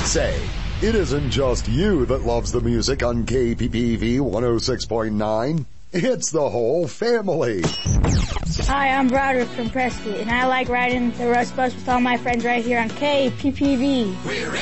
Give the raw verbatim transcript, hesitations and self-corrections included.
Say, it isn't just you that loves the music on K P P V one oh six point nine. It's the whole family. Hi, I'm Broderick from Prescott, and I like riding the Rush Bus with all my friends right here on K P P V. We're